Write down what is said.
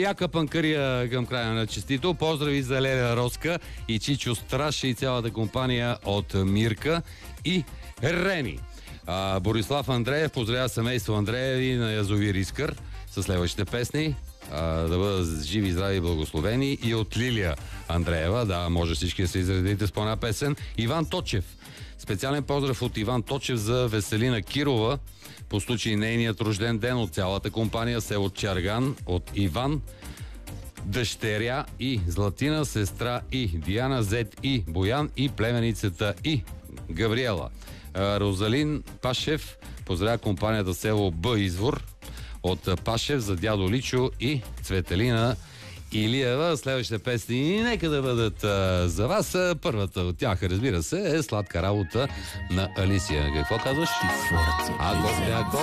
яка панкария към края на честито. Поздрави за Леля Роска и Чичо Страш и цялата компания от Мирка и Рени. Борислав Андреев поздравява семейство Андрееви на Язовир Искър с следващите песни. Да бъдат живи, здрави и благословени. И от Лилия Андреева, да, може всички да се изредите с по една песен. Иван Точев. Специален поздрав от Иван Точев за Веселина Кирова по случай нейният рожден ден от цялата компания, село Чарган, от Иван, дъщеря и Златина, сестра и Диана, зет и Боян и племеницата и Габриела. Розалин Пашев поздравя компанията село Б Извор от Пашев за дядо Личо и Цветелина Илиева. Следващите песни нека да бъдат за вас. Първата от тях, разбира се, е Сладка работа на Алисия. Какво казваш?